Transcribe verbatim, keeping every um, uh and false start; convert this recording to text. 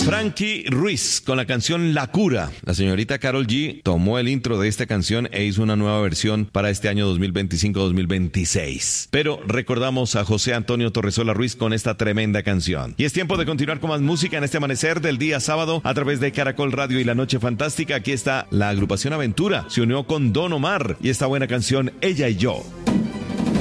Frankie Ruiz con la canción La Cura. La señorita Karol G tomó el intro de esta canción e hizo una nueva versión para este año dos mil veinticinco dos mil veintiséis. Pero recordamos a José Antonio Torresola Ruiz con esta tremenda canción. Y es tiempo de continuar con más música en este amanecer del día sábado a través de Caracol Radio y La Noche Fantástica. Aquí está la agrupación Aventura. Se unió con Don Omar y esta buena canción Ella y Yo.